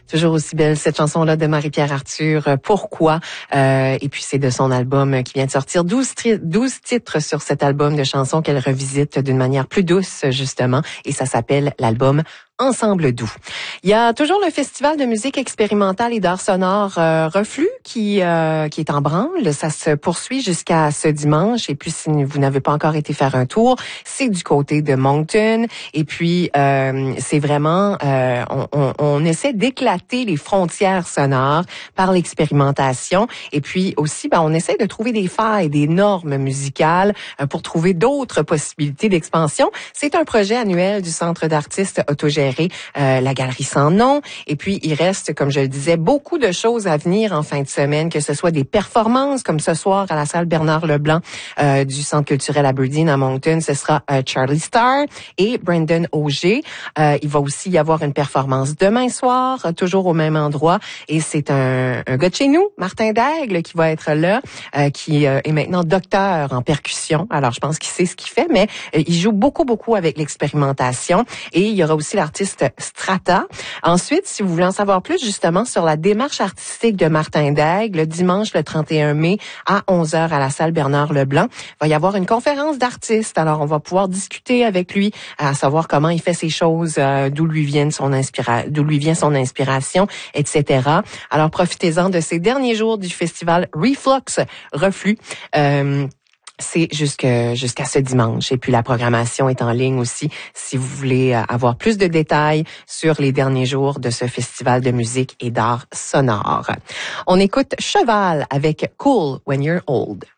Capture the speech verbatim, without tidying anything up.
Toujours aussi belle cette chanson-là de Marie-Pierre Arthur, euh, Pourquoi? Euh, et puis c'est de son album qui vient de sortir, douze, tri- douze titres sur cet album de chansons qu'elle revisite d'une manière plus douce justement, et ça s'appelle l'album Ensemble doux. Il y a toujours le Festival de musique expérimentale et d'art sonore euh, Reflux qui euh, qui est en branle. Ça se poursuit jusqu'à ce dimanche. Et puis, si vous n'avez pas encore été faire un tour, c'est du côté de Moncton. Et puis, euh, c'est vraiment... Euh, on, on, on essaie d'éclater les frontières sonores par l'expérimentation. Et puis aussi, ben, on essaie de trouver des failles, des normes musicales euh, pour trouver d'autres possibilités d'expansion. C'est un projet annuel du Centre d'artistes autogéré, euh, la Galerie Sans Nom. Et puis, il reste, comme je le disais, beaucoup de choses à venir en fin de semaine, que ce soit des performances, comme ce soir à la salle Bernard Leblanc euh, du Centre culturel Aberdeen à Moncton. Ce sera euh, Charlie Starr et Brendan Auger. Euh, il va aussi y avoir une performance demain soir, toujours au même endroit. Et c'est un, un gars de chez nous, Martin Daigle, qui va être là, euh, qui euh, est maintenant docteur en percussion. Alors, je pense qu'il sait ce qu'il fait, mais euh, il joue beaucoup, beaucoup avec l'expérimentation. Et il y aura aussi l'artiste Strata. Ensuite, si vous voulez en savoir plus justement sur la démarche artistique de Martin Daigle, le dimanche le trente et un mai à onze heures à la salle Bernard Leblanc, il va y avoir une conférence d'artistes. Alors, on va pouvoir discuter avec lui, à savoir comment il fait ses choses, euh, d'où lui viennent son inspira- d'où lui vient son inspiration, et cetera. Alors, profitez-en de ces derniers jours du festival Reflux, Reflux. Euh, C'est jusque, jusqu'à ce dimanche. Et puis la programmation est en ligne aussi si vous voulez avoir plus de détails sur les derniers jours de ce festival de musique et d'art sonore. On écoute Cheval avec Cool When You're Old.